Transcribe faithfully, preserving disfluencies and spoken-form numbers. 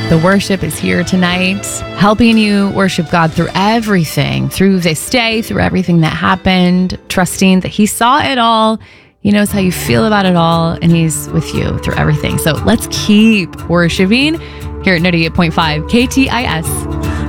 The worship is here tonight, helping you worship God through everything, through this day, through everything that happened, trusting that He saw it all. He knows how you feel about it all, and He's with you through everything. So let's keep worshiping here at ninety-eight point five K T I S.